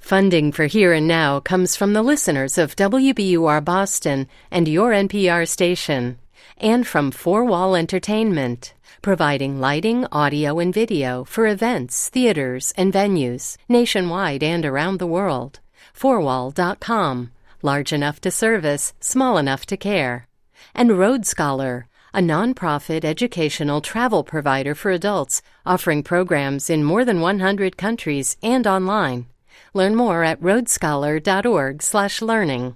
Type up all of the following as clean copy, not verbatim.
Funding for Here and Now comes from the listeners of WBUR Boston and your NPR station, and from Four Wall Entertainment, providing lighting, audio, and video for events, theaters, and venues nationwide and around the world. Fourwall.com, large enough to service, small enough to care. And Road Scholar, a nonprofit educational travel provider for adults offering programs in more than 100 countries and online. Learn more at roadscholar.org/learning.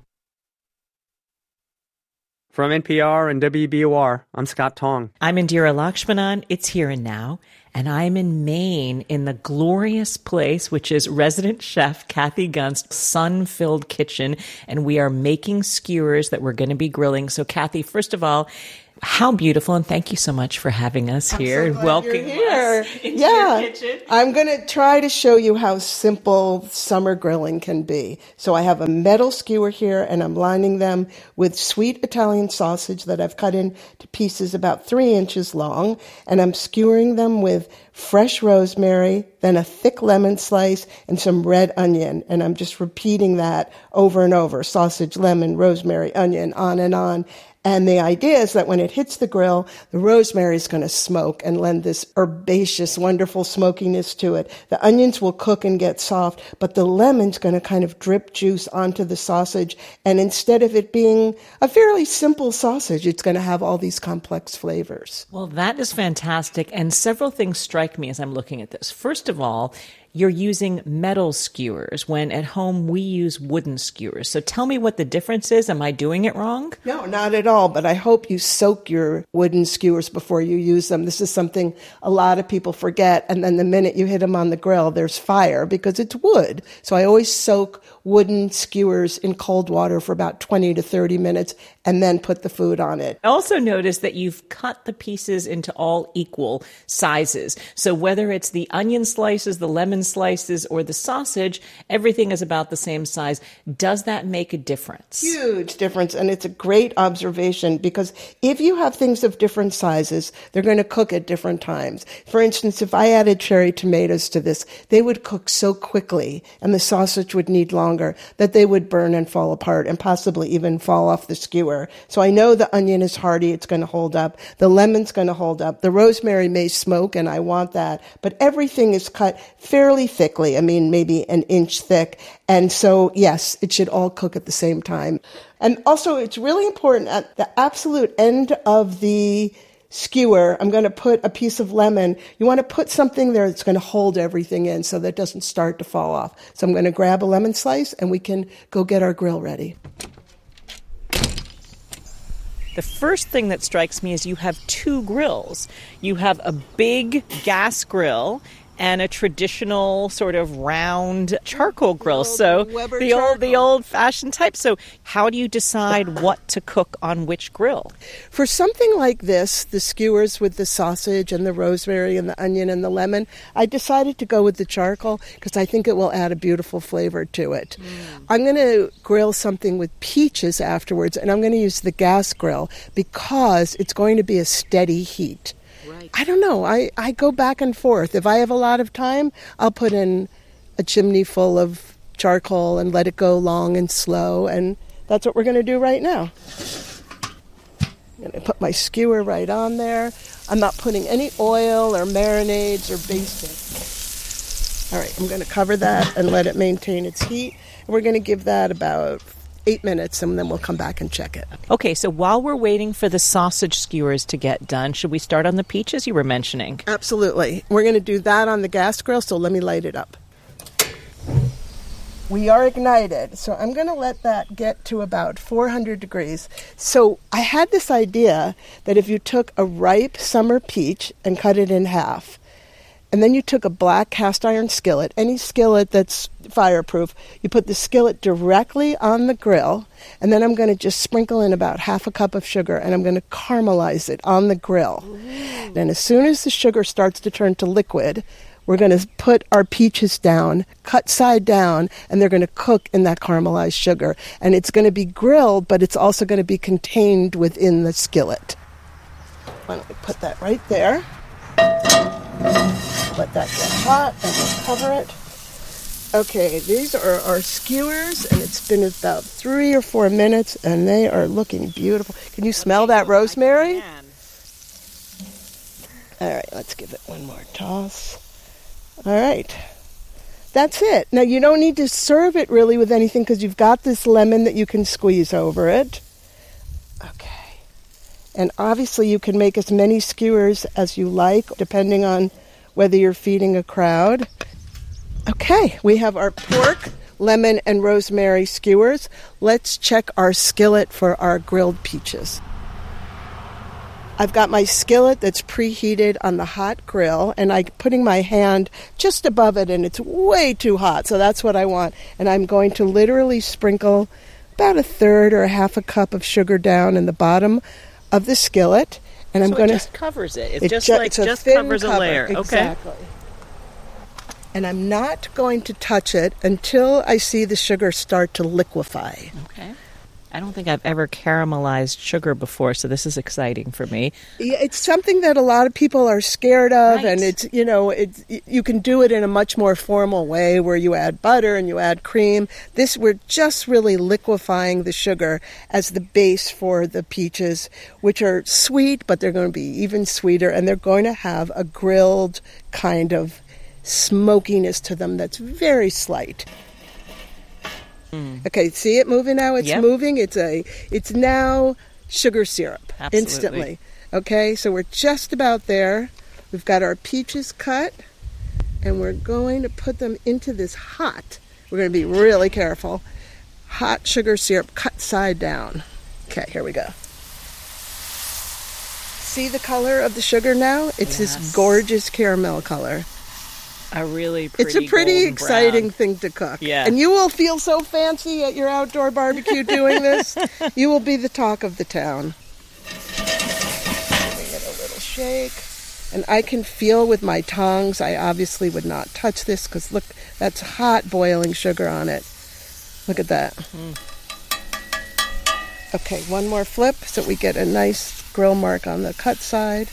From NPR and WBUR, I'm Scott Tong. I'm Indira Lakshmanan. It's Here and Now, and I'm in Maine in the glorious place, which is resident chef Kathy Gunst's sun-filled kitchen, and we are making skewers that we're going to be grilling. So, Kathy, first of all, how beautiful, and thank you so much for having us here and welcoming us into your kitchen. I'm going to try to show you how simple summer grilling can be. So I have a metal skewer here, and I'm lining them with sweet Italian sausage that I've cut into pieces about 3 inches long, and I'm skewering them with fresh rosemary, then a thick lemon slice, and some red onion. And I'm just repeating that over and over. Sausage, lemon, rosemary, onion, on and on. And the idea is that when it hits the grill, the rosemary is going to smoke and lend this herbaceous, wonderful smokiness to it. The onions will cook and get soft, but the lemon's going to kind of drip juice onto the sausage. And instead of it being a fairly simple sausage, it's going to have all these complex flavors. Well, that is fantastic. And several things strike me as I'm looking at this. First of all, you're using metal skewers when at home we use wooden skewers. So tell me what the difference is. Am I doing it wrong? No, not at all. But I hope you soak your wooden skewers before you use them. This is something a lot of people forget. And then the minute you hit them on the grill, there's fire because it's wood. So I always soak wooden skewers in cold water for about 20 to 30 minutes and then put the food on it. I also noticed that you've cut the pieces into all equal sizes. So whether it's the onion slices, the lemon slices, or the sausage, everything is about the same size. Does that make a difference? Huge difference. And it's a great observation because if you have things of different sizes, they're going to cook at different times. For instance, if I added cherry tomatoes to this, they would cook so quickly and the sausage would need longer that they would burn and fall apart and possibly even fall off the skewer. So I know the onion is hardy. It's going to hold up. The lemon's going to hold up. The rosemary may smoke, and I want that. But everything is cut fairly thickly. I mean, maybe an inch thick. And so, yes, it should all cook at the same time. And also, it's really important at the absolute end of the skewer, I'm going to put a piece of lemon. You want to put something there that's going to hold everything in so that it doesn't start to fall off. So I'm going to grab a lemon slice and we can go get our grill ready. The first thing that strikes me is you have two grills. You have a big gas grill and a traditional sort of round charcoal grill. So the old-fashioned type. So how do you decide what to cook on which grill? For something like this, the skewers with the sausage and the rosemary and the onion and the lemon, I decided to go with the charcoal because I think it will add a beautiful flavor to it. I'm going to grill something with peaches afterwards, and I'm going to use the gas grill because it's going to be a steady heat. Right. I don't know. I go back and forth. If I have a lot of time, I'll put in a chimney full of charcoal and let it go long and slow, and that's what we're going to do right now. I'm going to put my skewer right on there. I'm not putting any oil or marinades or basting. All right, I'm going to cover that and let it maintain its heat. And we're going to give that about 8 minutes, and then we'll come back and check it. Okay, so while we're waiting for the sausage skewers to get done, should we start on the peaches you were mentioning? Absolutely. We're going to do that on the gas grill, so let me light it up. We are ignited, so I'm going to let that get to about 400 degrees. So I had this idea that if you took a ripe summer peach and cut it in half, and then you took a black cast iron skillet, any skillet that's fireproof, you put the skillet directly on the grill, and then I'm going to just sprinkle in about half a cup of sugar, and I'm going to caramelize it on the grill. And as soon as the sugar starts to turn to liquid, we're going to put our peaches down, cut side down, and they're going to cook in that caramelized sugar. And it's going to be grilled, but it's also going to be contained within the skillet. Why don't we put that right there? Let that get hot, and we'll cover it. Okay, these are our skewers, and it's been about 3 or 4 minutes, and they are looking beautiful. Can you smell that rosemary? All right, let's give it one more toss. All right. That's it. Now, you don't need to serve it really with anything because you've got this lemon that you can squeeze over it. Okay. And obviously you can make as many skewers as you like, depending on whether you're feeding a crowd. Okay, we have our pork, lemon, and rosemary skewers. Let's check our skillet for our grilled peaches. I've got my skillet that's preheated on the hot grill, and I'm putting my hand just above it, and it's way too hot, so that's what I want. And I'm going to literally sprinkle about 1/3 or 1/2 cup of sugar down in the bottom of the skillet. And I'm going to just covers it. It's just covers a layer. Exactly. Okay. And I'm not going to touch it until I see the sugar start to liquefy. Okay. I don't think I've ever caramelized sugar before, so this is exciting for me. Yeah, it's something that a lot of people are scared of, Right. and it's you can do it in a much more formal way where you add butter and you add cream. We're just really liquefying the sugar as the base for the peaches, which are sweet, but they're going to be even sweeter, and they're going to have a grilled kind of smokiness to them that's very slight. Okay, see it moving now? It's moving. It's now sugar syrup. Absolutely. Instantly. Okay, so we're just about there. We've got our peaches cut, and we're going to put them into this hot, we're going to be really careful, hot sugar syrup cut side down. Okay, here we go. See the color of the sugar now? It's this gorgeous caramel color. A really pretty It's a pretty golden exciting brown. thing to cook. Yeah. And you will feel so fancy at your outdoor barbecue doing this. You will be the talk of the town. Giving it a little shake. And I can feel with my tongs, I obviously would not touch this because look, that's hot boiling sugar on it. Look at that. Okay, one more flip so we get a nice grill mark on the cut side.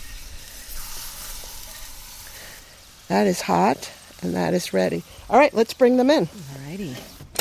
That is hot, and that is ready. All right, let's bring them in. Alrighty.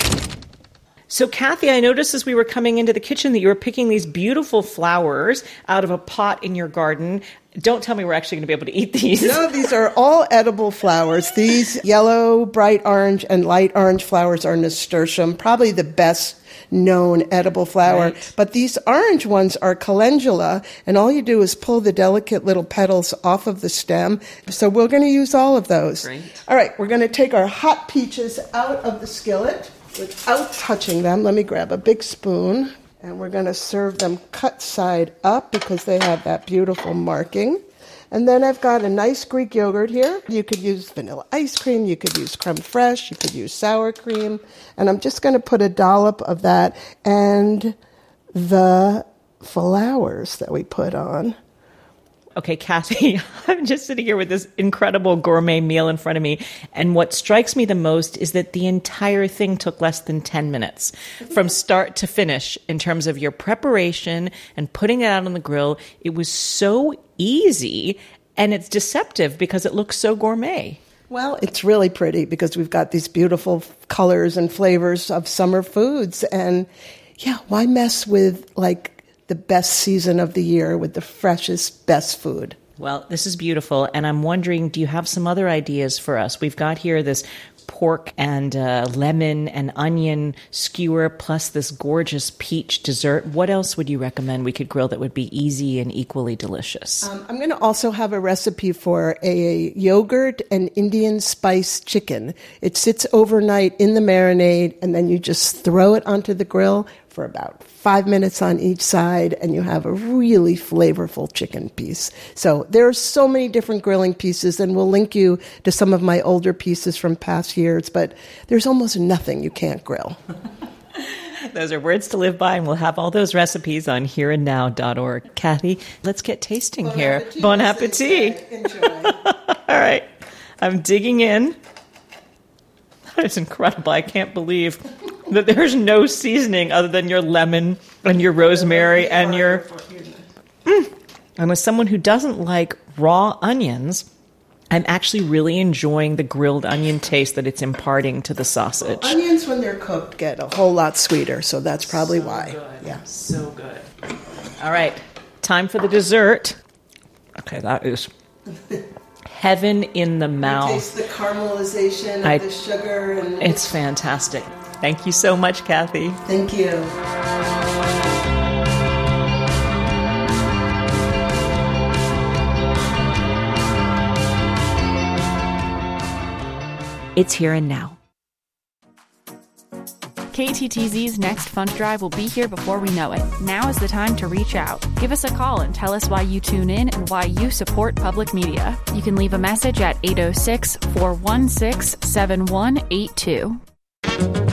So, Kathy, I noticed as we were coming into the kitchen that you were picking these beautiful flowers out of a pot in your garden. Don't tell me we're actually going to be able to eat these. No, these are all edible flowers. These yellow, bright orange, and light orange flowers are nasturtium, probably the best known edible flower. Right. But these orange ones are calendula, and all you do is pull the delicate little petals off of the stem. So we're going to use all of those. Great. All right, we're going to take our hot peaches out of the skillet without touching them. Let me grab a big spoon. And we're going to serve them cut side up because they have that beautiful marking. And then I've got a nice Greek yogurt here. You could use vanilla ice cream. You could use creme fraiche. You could use sour cream. And I'm just going to put a dollop of that and the flowers that we put on. Okay, Kathy, I'm just sitting here with this incredible gourmet meal in front of me. And what strikes me the most is that the entire thing took less than 10 minutes from start to finish in terms of your preparation and putting it out on the grill. It was so easy, and it's deceptive because it looks so gourmet. Well, it's really pretty because we've got these beautiful colors and flavors of summer foods. And yeah, why mess with the best season of the year with the freshest, best food? Well, this is beautiful, and I'm wondering, do you have some other ideas for us? We've got here this pork and lemon and onion skewer, plus this gorgeous peach dessert. What else would you recommend we could grill that would be easy and equally delicious? I'm going to also have a recipe for a yogurt and Indian spice chicken. It sits overnight in the marinade, and then you just throw it onto the grill for about 5 minutes on each side, and you have a really flavorful chicken piece. So there are so many different grilling pieces, and we'll link you to some of my older pieces from past years, but there's almost nothing you can't grill. Those are words to live by, and we'll have all those recipes on hereandnow.org. Kathy, let's get tasting here. Bon appetit. Enjoy. All right. I'm digging in. That is incredible. I can't believe that there's no seasoning other than your lemon and your rosemary and your... And as someone who doesn't like raw onions, I'm actually really enjoying the grilled onion taste that it's imparting to the sausage. Onions, when they're cooked, get a whole lot sweeter, so that's probably why. Good. Yeah. So good. All right, time for the dessert. Okay, that is heaven in the mouth. Taste the caramelization of the sugar. And it's fantastic. Thank you so much, Kathy. Thank you. It's here and now. KTTZ's next fund drive will be here before we know it. Now is the time to reach out. Give us a call and tell us why you tune in and why you support public media. You can leave a message at 806-416-7182.